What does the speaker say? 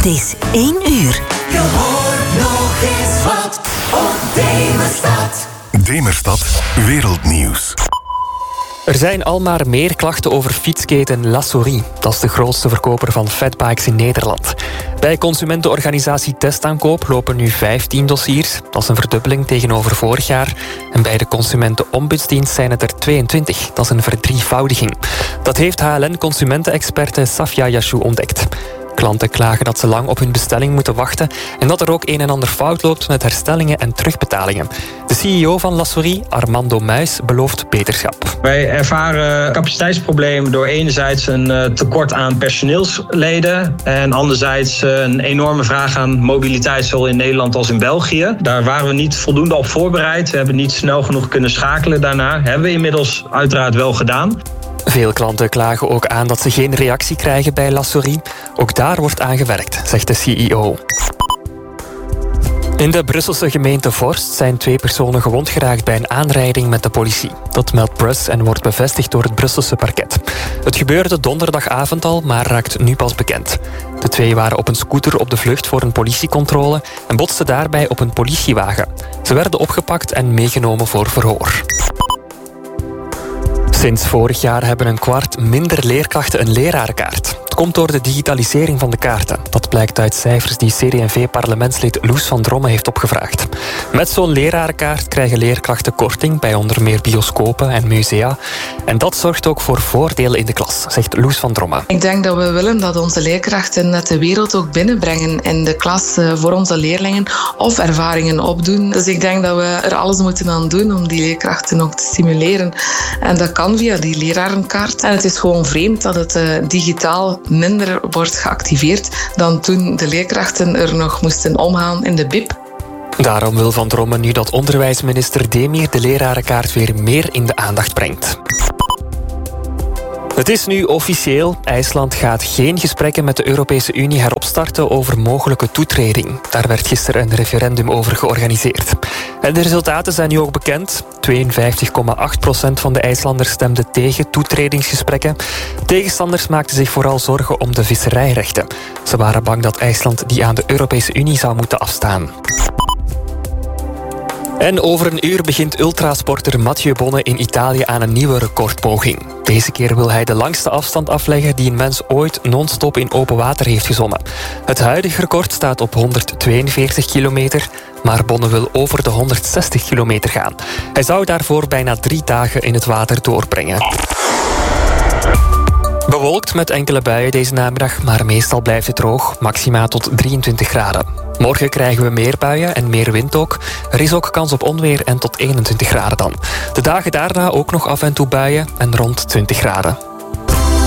Het is 1 uur. Je hoort nog eens wat op Demerstad. Demerstad Wereldnieuws. Er zijn al maar meer klachten over fietsketen La Souris. Dat is de grootste verkoper van fatbikes in Nederland. Bij consumentenorganisatie Testaankoop lopen nu 15 dossiers. Dat is een verdubbeling tegenover vorig jaar. En bij de Consumentenombudsdienst zijn het er 22. Dat is een verdrievoudiging. Dat heeft HLN-consumentenexperte Safia Yashou ontdekt. Klanten klagen dat ze lang op hun bestelling moeten wachten en dat er ook een en ander fout loopt met herstellingen en terugbetalingen. De CEO van La Souris, Armando Muis, belooft beterschap. Wij ervaren capaciteitsproblemen door enerzijds een tekort aan personeelsleden en anderzijds een enorme vraag aan mobiliteit, zowel in Nederland als in België. Daar waren we niet voldoende op voorbereid. We hebben niet snel genoeg kunnen schakelen daarna. Hebben we inmiddels uiteraard wel gedaan. Veel klanten klagen ook aan dat ze geen reactie krijgen bij La Souris. Ook daar wordt aan gewerkt, zegt de CEO. In de Brusselse gemeente Vorst zijn 2 personen gewond geraakt bij een aanrijding met de politie. Dat meldt Brus en wordt bevestigd door het Brusselse parket. Het gebeurde donderdagavond al, maar raakt nu pas bekend. De 2 waren op een scooter op de vlucht voor een politiecontrole en botsten daarbij op een politiewagen. Ze werden opgepakt en meegenomen voor verhoor. Sinds vorig jaar hebben een kwart minder leerkrachten een lerarenkaart. Het komt door de digitalisering van de kaarten. Dat blijkt uit cijfers die CD&V-parlementslid Loes van Dromme heeft opgevraagd. Met zo'n lerarenkaart krijgen leerkrachten korting bij onder meer bioscopen en musea. En dat zorgt ook voor voordelen in de klas, zegt Loes van Dromme. Ik denk dat we willen dat onze leerkrachten net de wereld ook binnenbrengen in de klas voor onze leerlingen of ervaringen opdoen. Dus ik denk dat we er alles moeten aan doen om die leerkrachten ook te stimuleren. En dat kan via die lerarenkaart. En het is gewoon vreemd dat het digitaal minder wordt geactiveerd dan toen de leerkrachten er nog moesten omgaan in de BIP. Daarom wil Van Dromme nu dat onderwijsminister Demir de lerarenkaart weer meer in de aandacht brengt. Het is nu officieel. IJsland gaat geen gesprekken met de Europese Unie heropstarten over mogelijke toetreding. Daar werd gisteren een referendum over georganiseerd. En de resultaten zijn nu ook bekend. 52,8% van de IJslanders stemde tegen toetredingsgesprekken. Tegenstanders maakten zich vooral zorgen om de visserijrechten. Ze waren bang dat IJsland die aan de Europese Unie zou moeten afstaan. En over een uur begint ultrasporter Mathieu Bonne in Italië aan een nieuwe recordpoging. Deze keer wil hij de langste afstand afleggen die een mens ooit non-stop in open water heeft gezwommen. Het huidige record staat op 142 kilometer, maar Bonne wil over de 160 kilometer gaan. Hij zou daarvoor bijna 3 dagen in het water doorbrengen. Bewolkt met enkele buien deze namiddag, maar meestal blijft het droog, maxima tot 23 graden. Morgen krijgen we meer buien en meer wind ook. Er is ook kans op onweer en tot 21 graden dan. De dagen daarna ook nog af en toe buien en rond 20 graden.